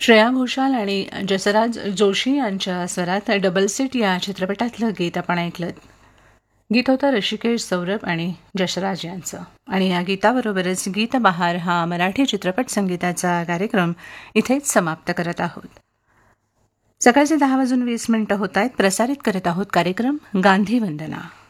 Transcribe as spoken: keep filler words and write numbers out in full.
श्रेया घोषाल आणि जसराज जोशी यांच्या स्वरात डबल सीट या चित्रपटातलं गीत आपण ऐकलं. गीत होतं ऋषिकेश सौरभ आणि जसराज यांचं. आणि या गीताबरोबरच गीत बहार हा मराठी चित्रपट संगीताचा कार्यक्रम इथेच समाप्त करत आहोत. सकाळचे दहा वाजून वीस मिनिटं होत आहेत. प्रसारित करत आहोत कार्यक्रम गांधी वंदना.